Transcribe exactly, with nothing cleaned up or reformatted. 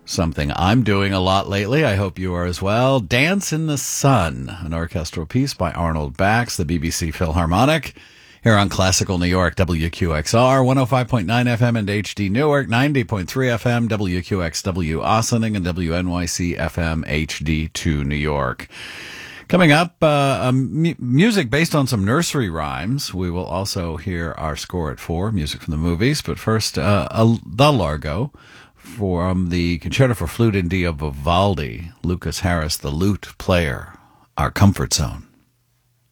Something I'm doing a lot lately. I hope you are as well. Dance in the Sun, an orchestral piece by Arnold Bax, the B B C Philharmonic, here on Classical New York, W Q X R, one oh five point nine F M and H D Newark, ninety point three F M, W Q X W Ossining, and W N Y C F M H D two New York. Coming up, uh, um, music based on some nursery rhymes. We will also hear our score at four, music from the movies. But first, uh, a, the Largo from the Concerto for Flute in D of Vivaldi. Lucas Harris, the lute player, our comfort zone.